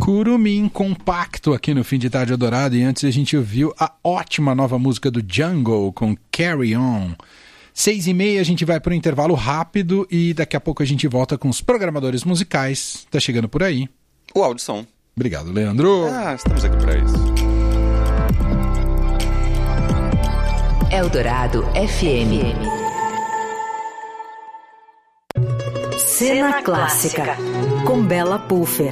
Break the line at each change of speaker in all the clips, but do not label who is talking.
Curumim compacto aqui no Fim de Tarde Eldorado. E antes a gente ouviu a ótima nova música do Jungle com Carry On. 6h30 a gente vai para um intervalo rápido e daqui a pouco a gente volta com os programadores musicais. Tá chegando por aí
o Audição.
Obrigado, Leandro.
Estamos aqui para isso.
Eldorado FM. Cena Clássica, com Bela Puffer.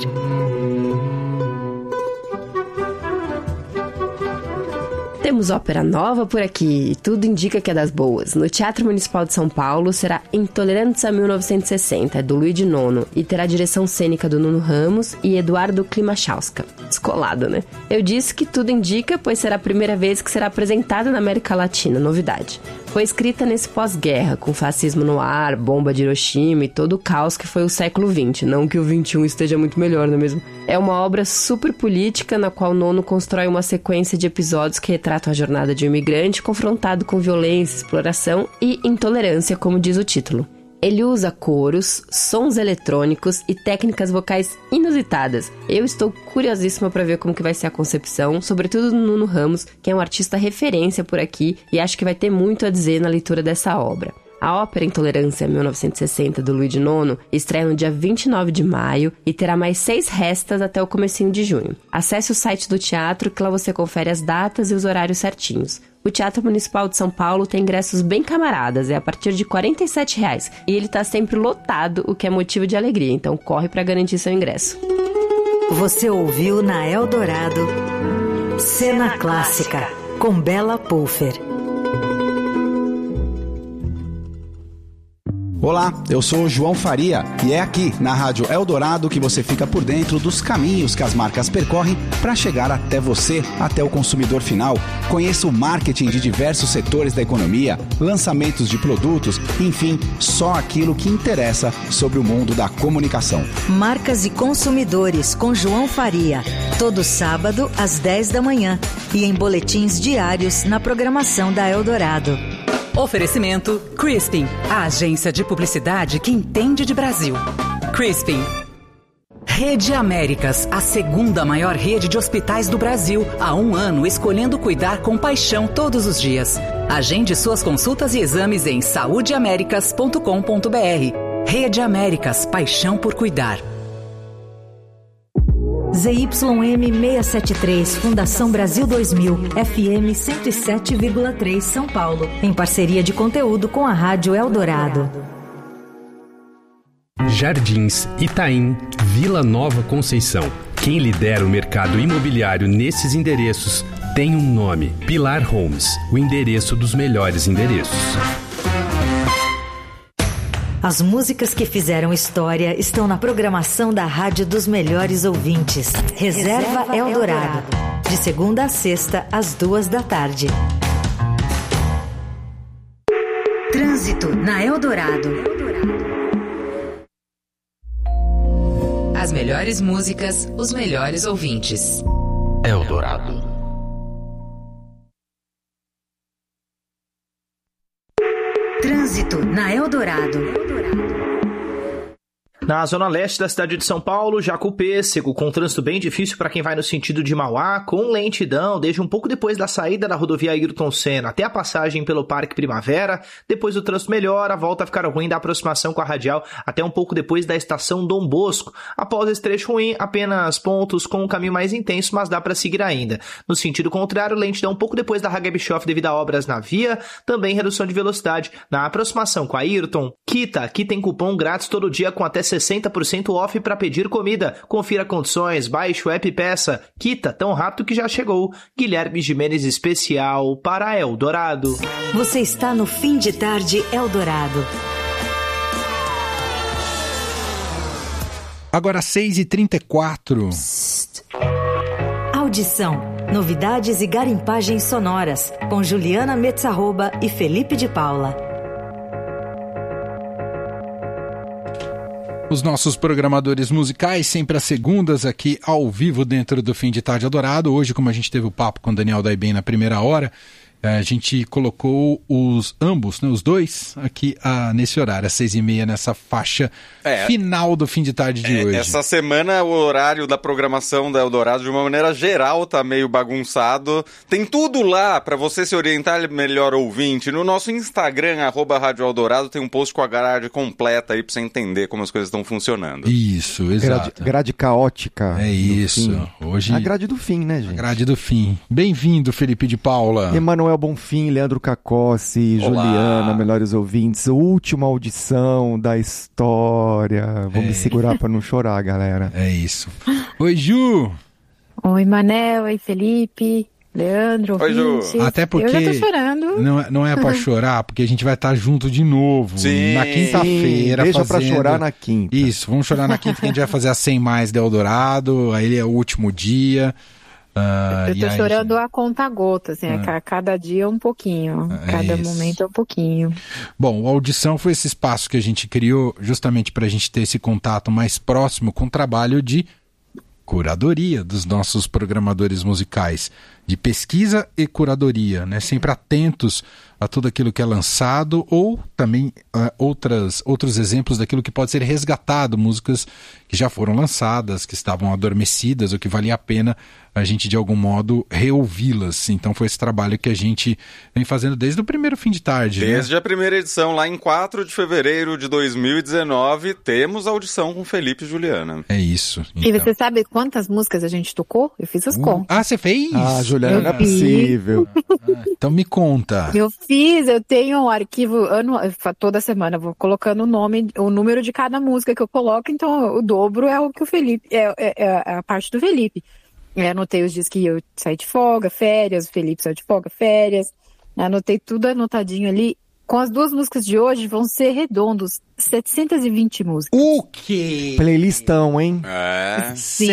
Temos ópera nova por aqui e tudo indica que é das boas. No Teatro Municipal de São Paulo será Intolerância 1960, do Luigi Nono, e terá direção cênica do Nuno Ramos e Eduardo Klimachowska. Descolado, né? Eu disse que tudo indica, pois será a primeira vez que será apresentada na América Latina, novidade. Foi escrita nesse pós-guerra, com fascismo no ar, bomba de Hiroshima e todo o caos que foi o século XX. Não que o XXI esteja muito melhor, não é mesmo? É uma obra super política, na qual Nono constrói uma sequência de episódios que retratam a jornada de um imigrante confrontado com violência, exploração e intolerância, como diz o título. Ele usa coros, sons eletrônicos e técnicas vocais inusitadas. Eu estou curiosíssima para ver como que vai ser a concepção, sobretudo do Nuno Ramos, que é um artista referência por aqui e acho que vai ter muito a dizer na leitura dessa obra. A ópera Intolerância 1960, do Luigi Nono, estreia no dia 29 de maio e terá mais 6 restas até o comecinho de junho. Acesse o site do teatro que lá você confere as datas e os horários certinhos. O Teatro Municipal de São Paulo tem ingressos bem camaradas, é a partir de R$ 47,00 e ele está sempre lotado, o que é motivo de alegria, então corre para garantir seu ingresso.
Você ouviu na Eldorado Cena Clássica, com Bela Puffer.
Olá, eu sou o João Faria e é aqui na Rádio Eldorado que você fica por dentro dos caminhos que as marcas percorrem para chegar até você, até o consumidor final. Conheça o marketing de diversos setores da economia, lançamentos de produtos, enfim, só aquilo que interessa sobre o mundo da comunicação.
Marcas e Consumidores, com João Faria, todo sábado às 10 da manhã e em boletins diários na programação da Eldorado.
Oferecimento Crispin, a agência de publicidade que entende de Brasil. Crispin. Rede Américas, a segunda maior rede de hospitais do Brasil. Há 1 ano, escolhendo cuidar com paixão todos os dias. Agende suas consultas e exames em saudeamericas.com.br. Rede Américas, paixão por cuidar.
ZYM 673, Fundação Brasil 2000, FM 107,3 São Paulo, em parceria de conteúdo com a Rádio Eldorado.
Jardins, Itaim, Vila Nova Conceição. Quem lidera o mercado imobiliário nesses endereços tem um nome: Pilar Homes, o endereço dos melhores endereços.
As músicas que fizeram história estão na programação da Rádio dos Melhores Ouvintes. Reserva Eldorado, de segunda a sexta, às 14h. Trânsito na Eldorado.
As melhores músicas, os melhores ouvintes.
Eldorado.
Trânsito na Eldorado.
Na zona leste da cidade de São Paulo, Jacú-Pêssego, com trânsito bem difícil para quem vai no sentido de Mauá, com lentidão, desde um pouco depois da saída da rodovia Ayrton Senna até a passagem pelo Parque Primavera. Depois o trânsito melhora, volta a ficar ruim da aproximação com a radial até um pouco depois da estação Dom Bosco. Após esse trecho ruim, apenas pontos com um caminho mais intenso, mas dá para seguir ainda. No sentido contrário, lentidão um pouco depois da Hagia Bischoff devido a obras na via, também redução de velocidade na aproximação com a Ayrton. Kita, aqui tem cupom grátis todo dia com até 60% off para pedir comida. Confira condições, baixe o app e peça. Kita, tão rápido que já chegou. Guilherme Gimenez especial para Eldorado.
Você está no Fim de Tarde Eldorado.
Agora 6h34.
Audição. Novidades e garimpagens sonoras. Com Juliana Metzarroba e Felipe de Paula.
Os nossos programadores musicais, sempre às segundas aqui ao vivo dentro do Fim de Tarde Eldorado. Hoje, como a gente teve o papo com o Daniel Daiben na primeira hora, A gente colocou ambos, né, os dois, aqui nesse horário, às 6h30, nessa faixa final do fim de tarde de hoje.
Essa semana o horário da programação da Eldorado, de uma maneira geral, tá meio bagunçado. Tem tudo lá para você se orientar melhor, ouvinte. No nosso Instagram, @Rádio Eldorado, tem um post com a grade completa aí pra você entender como as coisas estão funcionando.
Isso, exato.
Grade caótica.
É isso. Hoje...
A grade do fim, né, gente?
A grade do fim. Bem-vindo, Felipe de Paula.
Emanuel Bonfim, Leandro Cacossi, Juliana, melhores ouvintes. Última audição da história. Vou me segurar pra não chorar, galera.
É isso. Oi, Ju!
Oi, Manel. Oi, Felipe. Leandro,
oi, Ju.
Até porque
eu já tô chorando.
Não é pra chorar, porque a gente vai estar junto de novo.
Sim.
Na quinta-feira.
Deixa pra chorar na quinta.
Isso, vamos chorar na quinta, que a gente vai fazer a 100 mais de Eldorado. Aí é o último dia.
Eu tô chorando a conta-gota, assim, cada dia um pouquinho, cada momento é um pouquinho.
Bom, a audição foi esse espaço que a gente criou justamente para a gente ter esse contato mais próximo com o trabalho de curadoria dos nossos programadores musicais, de pesquisa e curadoria, né? Sempre atentos a tudo aquilo que é lançado ou também outros exemplos daquilo que pode ser resgatado, músicas que já foram lançadas, que estavam adormecidas ou que valia a pena a gente de algum modo reouvi-las. Então foi esse trabalho que a gente vem fazendo desde o primeiro fim de tarde.
Desde
a
primeira edição, lá em 4 de fevereiro de 2019, temos audição com Felipe e Juliana.
É isso.
Então. E você sabe quantas músicas a gente tocou? Eu fiz as contas.
Ah, você fez?
Ah, Juliana, não é possível.
Então me conta.
Eu tenho um arquivo, toda semana eu vou colocando o número de cada música que eu coloco, então o dobro é o que o Felipe, é a parte do Felipe. Eu anotei os dias que eu saí de folga, férias, o Felipe saiu de folga, férias, anotei tudo anotadinho ali. Com as duas músicas de hoje vão ser redondos, 720 músicas.
O quê?
Playlistão, hein?
Sim.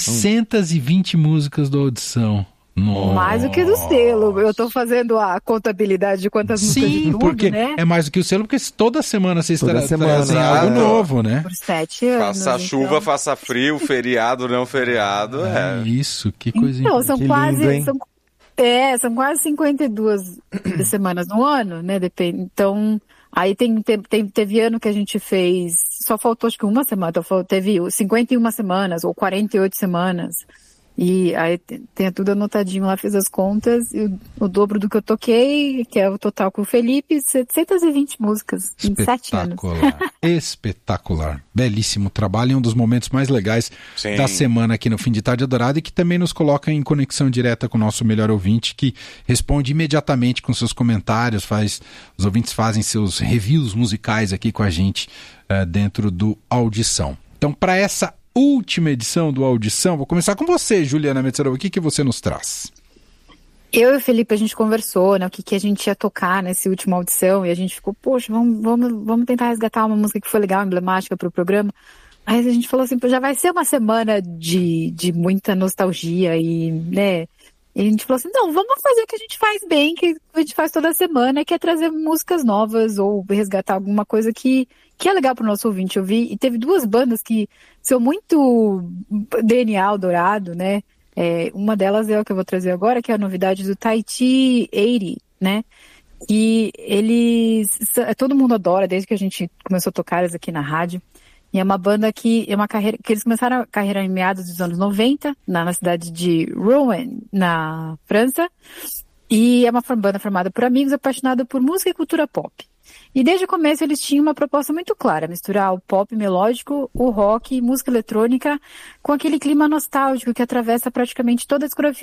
720 músicas da audição. Nossa.
Mais do que do selo. Eu tô fazendo a contabilidade de quantas músicas de tudo,
porque
né?
é mais do que o selo, porque toda semana vocês trazem
algo
algo novo, né?
Por 7 anos.
Faça chuva, faça frio, feriado, não feriado.
Isso, que coisa
Então, são quase...
lindo,
são quase 52 semanas no ano, né? Depende. Então, aí teve ano que a gente fez... Só faltou, acho que uma semana. Então, teve 51 semanas ou 48 semanas. E aí tem tudo anotadinho lá, fiz as contas, e o dobro do que eu toquei, que é o total com o Felipe, 720 músicas em 7 anos.
Espetacular. Belíssimo trabalho e um dos momentos mais legais da semana aqui no Fim de Tarde Adorado e que também nos coloca em conexão direta com o nosso melhor ouvinte, que responde imediatamente com seus comentários, os ouvintes fazem seus reviews musicais aqui com a gente dentro do Audição. Então, para essa última edição do Audição, vou começar com você, Juliana Metzgerova. O que você nos traz?
Eu e o Felipe, a gente conversou, né, o que a gente ia tocar nessa última audição, e a gente ficou, poxa, vamos tentar resgatar uma música que foi legal, emblemática para o programa. Aí a gente falou assim, já vai ser uma semana de muita nostalgia e, né, e a gente falou assim, não, vamos fazer o que a gente faz bem, que a gente faz toda semana, que é trazer músicas novas ou resgatar alguma coisa que é legal pro nosso ouvinte ouvir. E teve duas bandas que são muito DNA Eldorado, né? Uma delas é o que eu vou trazer agora, que é a novidade do Tahiti 80, né? E eles... todo mundo adora, desde que a gente começou a tocar eles aqui na rádio. E é uma banda que é uma carreira... que eles começaram a carreira em meados dos anos 90, na cidade de Rouen, na França. E é uma banda formada por amigos apaixonados por música e cultura pop. E desde o começo eles tinham uma proposta muito clara, misturar o pop melódico, o rock e música eletrônica com aquele clima nostálgico que atravessa praticamente toda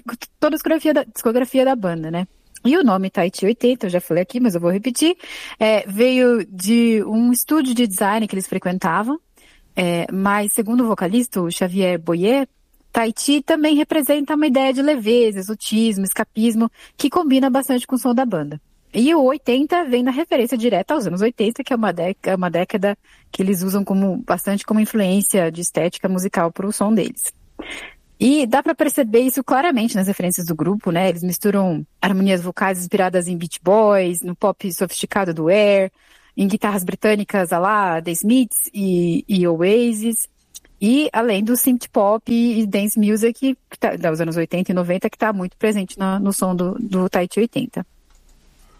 a discografia da banda, né? E o nome Tahiti 80, eu já falei aqui, mas eu vou repetir, veio de um estúdio de design que eles frequentavam, mas segundo o vocalista, o Xavier Boyer, Tahiti também representa uma ideia de leveza, exotismo, escapismo, que combina bastante com o som da banda. E o 80 vem da referência direta aos anos 80, que é uma década que eles usam bastante como influência de estética musical para o som deles. E dá para perceber isso claramente nas referências do grupo, né? Eles misturam harmonias vocais inspiradas em Beach Boys, no pop sofisticado do Air, em guitarras britânicas à la The Smiths e Oasis, e além do synth pop e dance music dos anos 80 e 90, que está muito presente no som do Tahiti 80.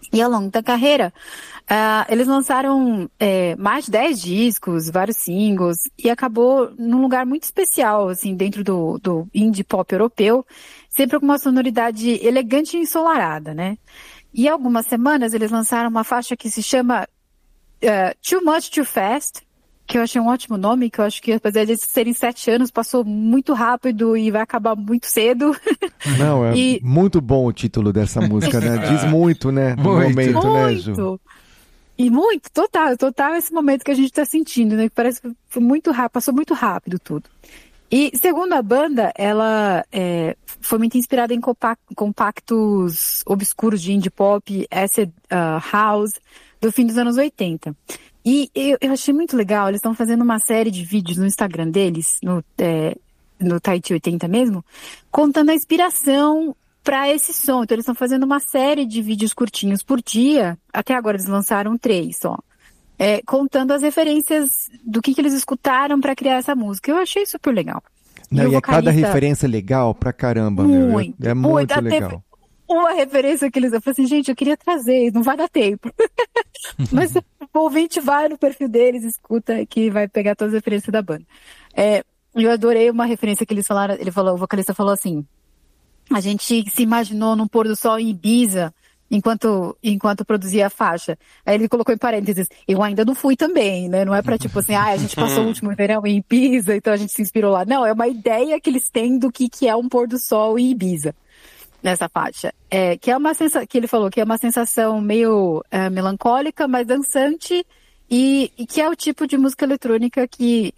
E ao longo da carreira, eles lançaram mais de 10 discos, vários singles, e acabou num lugar muito especial, assim, dentro do indie pop europeu, sempre com uma sonoridade elegante e ensolarada, né? E há algumas semanas eles lançaram uma faixa que se chama Too Much Too Fast, que eu achei um ótimo nome, que eu acho que apesar de serem 7 anos, passou muito rápido e vai acabar muito cedo.
Não, muito bom o título dessa música, né? Diz muito, né? No momento, né, Ju?
E muito, total esse momento que a gente tá sentindo, né? Que parece que foi muito rápido, passou muito rápido tudo. E, segundo a banda, ela foi muito inspirada em compactos obscuros de indie pop, acid house, do fim dos anos 80. E eu achei muito legal, eles estão fazendo uma série de vídeos no Instagram deles, no Tahiti 80 mesmo, contando a inspiração para esse som. Então eles estão fazendo uma série de vídeos curtinhos por dia, até agora eles lançaram 3 só, contando as referências do que eles escutaram para criar essa música. Eu achei super legal.
Não, e cada referência legal pra caramba,
muito,
meu. É muito legal.
Uma referência que eles... Eu falei assim, gente, eu queria trazer, não vai dar tempo. Mas o ouvinte vai no perfil deles, escuta, que vai pegar todas as referências da banda. Eu adorei uma referência que eles falaram, o vocalista falou assim, a gente se imaginou num pôr do sol em Ibiza, enquanto produzia a faixa. Aí ele colocou em parênteses, eu ainda não fui também, né? Não é pra tipo assim, a gente passou o último verão em Ibiza, então a gente se inspirou lá. Não, é uma ideia que eles têm do que é um pôr do sol em Ibiza. Nessa faixa, que é uma sensação, que ele falou que é uma sensação meio melancólica, mas dançante, e que é o tipo de música eletrônica que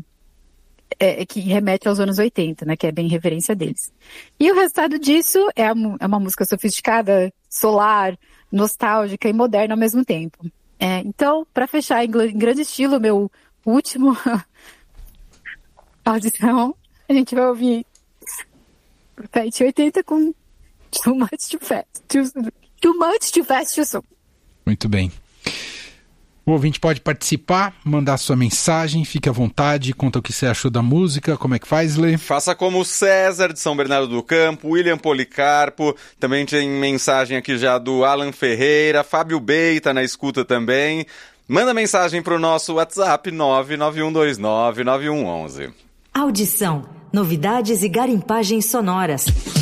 remete aos anos 80, né, que é bem referência deles. E o resultado disso é uma música sofisticada, solar, nostálgica e moderna ao mesmo tempo. Então, para fechar em grande estilo, meu último audição, a gente vai ouvir o Tahiti 80 com Too Much Too Fast. Too Much Too Fast Too Soon.
Muito bem. O ouvinte pode participar, mandar sua mensagem, fique à vontade, conta o que você achou da música, como é que faz, Lê?
Faça como o César, de São Bernardo do Campo, William Policarpo, também tem mensagem aqui já do Alan Ferreira, Fábio Bey tá na escuta também. Manda mensagem pro nosso WhatsApp 991299111.
Audição, novidades e garimpagens sonoras.